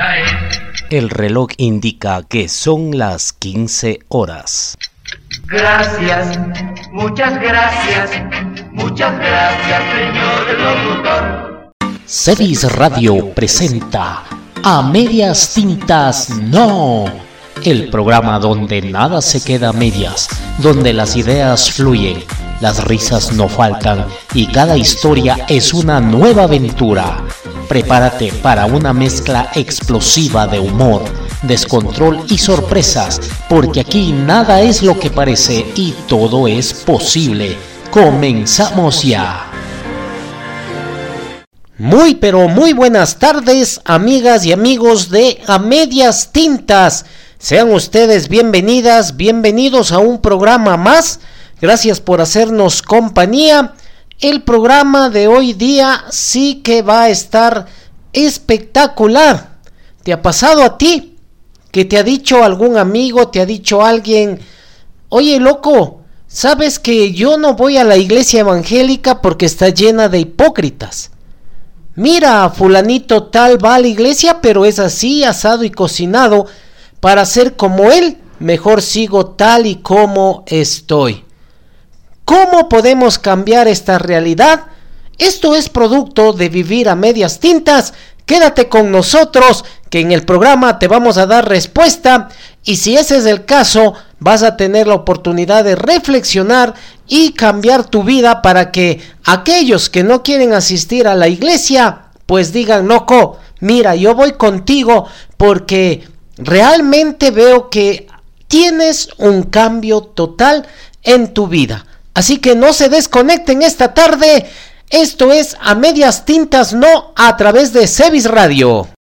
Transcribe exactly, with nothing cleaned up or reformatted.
El reloj indica que son las quince horas. Gracias, muchas gracias, muchas gracias, señor locutor. Cevis Radio presenta A Medias Tintas No, el programa donde nada se queda a medias, donde las ideas fluyen, las risas no faltan y cada historia es una nueva aventura. Prepárate para una mezcla explosiva de humor, descontrol y sorpresas, porque aquí nada es lo que parece y todo es posible. ¡Comenzamos ya! Muy pero muy buenas tardes, amigas y amigos de A Medias Tintas. Sean ustedes bienvenidas, bienvenidos a un programa más. Gracias por hacernos compañía. El programa de hoy día sí que va a estar espectacular. ¿Te ha pasado a ti? Que te ha dicho algún amigo, te ha dicho alguien: oye, loco, ¿sabes que yo no voy a la iglesia evangélica porque está llena de hipócritas? Mira, fulanito tal va a la iglesia, pero es así, asado y cocinado. Para ser como él, mejor sigo tal y como estoy. ¿Cómo podemos cambiar esta realidad? Esto es producto de vivir a medias tintas. Quédate con nosotros, que en el programa te vamos a dar respuesta, y si ese es el caso, vas a tener la oportunidad de reflexionar y cambiar tu vida para que aquellos que no quieren asistir a la iglesia, pues digan: loco, mira, yo voy contigo porque realmente veo que tienes un cambio total en tu vida. Así que no se desconecten esta tarde. Esto es A Medias Tintas No a través de Cevis Radio.